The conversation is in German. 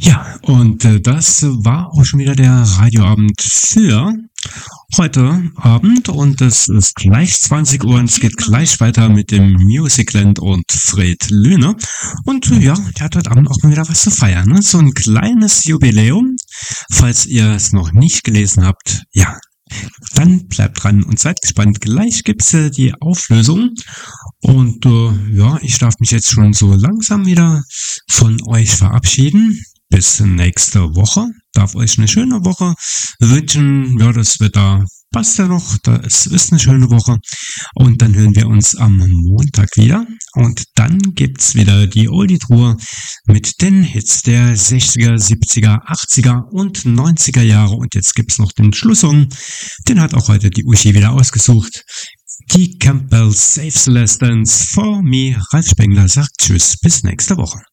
Ja, und das war auch schon wieder der Radioabend für heute Abend und es ist gleich 20 Uhr und es geht gleich weiter mit dem Musicland und Fred Lüne. Und ja, der hat heute Abend auch mal wieder was zu feiern, ne? So ein kleines Jubiläum. Falls ihr es noch nicht gelesen habt, ja, dann bleibt dran und seid gespannt. Gleich gibt's die Auflösung. Und ja, ich darf mich jetzt schon so langsam wieder von euch verabschieden. Bis nächste Woche. Darf euch eine schöne Woche wünschen. Ja, das Wetter passt ja noch. Es ist eine schöne Woche. Und dann hören wir uns am Montag wieder. Und dann gibt's wieder die Oldie-Tour mit den Hits der 60er, 70er, 80er und 90er Jahre. Und jetzt gibt's noch den Schlusssong. Den hat auch heute die Uschi wieder ausgesucht. Die Campbell Save Celeste for Me. Ralf Spengler sagt Tschüss. Bis nächste Woche.